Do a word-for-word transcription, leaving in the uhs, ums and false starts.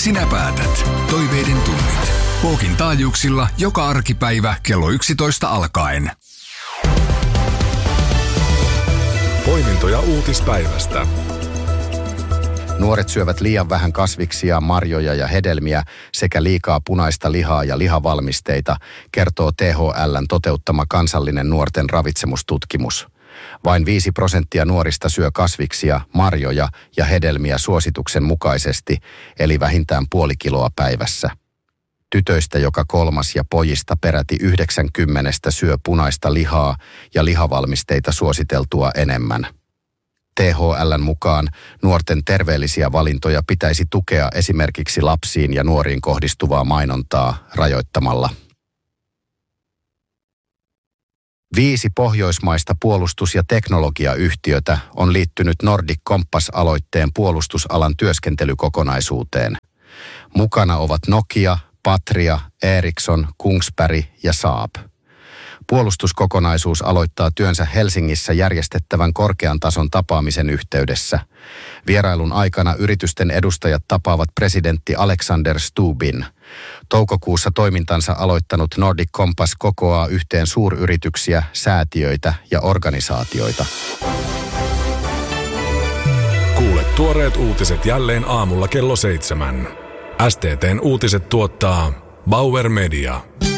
Sinä päätät. Toiveiden tunnit. Pookin taajuuksilla joka arkipäivä kello yksitoista alkaen. Poimintoja uutispäivästä. Nuoret syövät liian vähän kasviksia, marjoja ja hedelmiä sekä liikaa punaista lihaa ja lihavalmisteita, kertoo T H L:n toteuttama kansallinen nuorten ravitsemustutkimus. Vain viisi prosenttia nuorista syö kasviksia, marjoja ja hedelmiä suosituksen mukaisesti, eli vähintään puoli kiloa päivässä. Tytöistä joka kolmas ja pojista peräti yhdeksänkymmentä syö punaista lihaa ja lihavalmisteita suositeltua enemmän. T H L:n mukaan nuorten terveellisiä valintoja pitäisi tukea esimerkiksi lapsiin ja nuoriin kohdistuvaa mainontaa rajoittamalla. Viisi pohjoismaista puolustus- ja teknologiayhtiötä on liittynyt Nordic Compass-aloitteen puolustusalan työskentelykokonaisuuteen. Mukana ovat Nokia, Patria, Ericsson, Kongsberg ja Saab. Puolustuskokonaisuus aloittaa työnsä Helsingissä järjestettävän korkean tason tapaamisen yhteydessä. Vierailun aikana yritysten edustajat tapaavat presidentti Alexander Stubbin. Toukokuussa toimintansa aloittanut Nordic Compass kokoaa yhteen suuryrityksiä, säätiöitä ja organisaatioita. Kuule tuoreet uutiset jälleen aamulla kello seitsemän. S T T:n uutiset tuottaa Bauer Media.